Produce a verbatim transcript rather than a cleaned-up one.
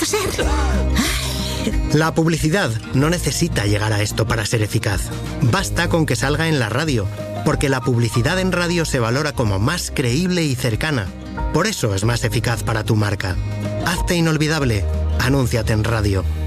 ser. La publicidad no necesita llegar a esto para ser eficaz. Basta con que salga en la radio, porque la publicidad en radio se valora como más creíble y cercana. Por eso es más eficaz para tu marca. Hazte inolvidable. Anúnciate en radio.